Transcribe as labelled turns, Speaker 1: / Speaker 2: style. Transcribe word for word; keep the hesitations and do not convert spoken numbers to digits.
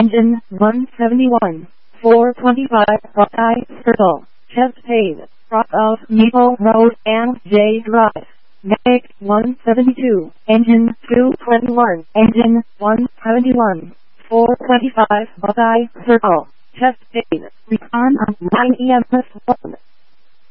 Speaker 1: Engine one seventy-one. four twenty-five Buckeye Circle. Chest pave. Cross of Maple Road and J Drive. Make one seventy-two. Engine two twenty-one. Engine one seventy-one. four twenty-five Buckeye Circle. Chest pave. Recon on nine E M S one.